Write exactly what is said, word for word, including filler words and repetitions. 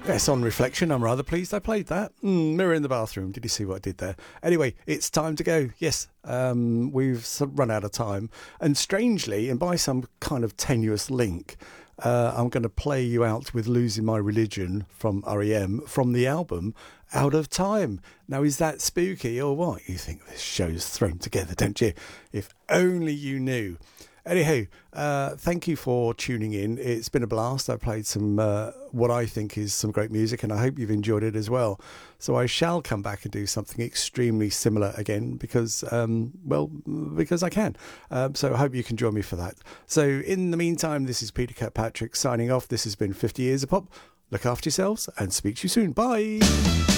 Yes, on reflection, I'm rather pleased I played that. Mm, mirror in the bathroom. Did you see what I did there? Anyway, it's time to go. Yes, um, we've run out of time. And strangely, and by some kind of tenuous link, uh, I'm going to play you out with Losing My Religion from R E M from the album Out of Time. Now, is that spooky or what? You think this show's thrown together, don't you? If only you knew. Anyhow, uh, thank you for tuning in. It's been a blast. I played some, uh, what I think is some great music, and I hope you've enjoyed it as well. So I shall come back and do something extremely similar again because, um, well, because I can. Um, so I hope you can join me for that. So in the meantime, this is Peter Kirkpatrick signing off. This has been fifty Years of Pop. Look after yourselves and speak to you soon. Bye.